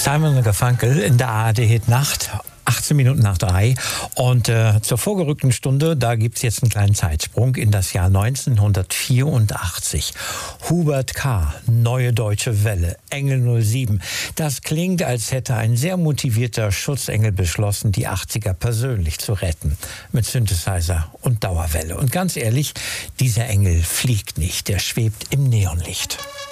Simon & Garfunkel in der ARD-Hit Nacht. 18 Minuten nach 3. Und zur vorgerückten Stunde, da gibt es jetzt einen kleinen Zeitsprung in das Jahr 1984. Hubert K., Neue Deutsche Welle, Engel 07. Das klingt, als hätte ein sehr motivierter Schutzengel beschlossen, die 80er persönlich zu retten. Mit Synthesizer und Dauerwelle. Und ganz ehrlich, dieser Engel fliegt nicht, der schwebt im Neonlicht.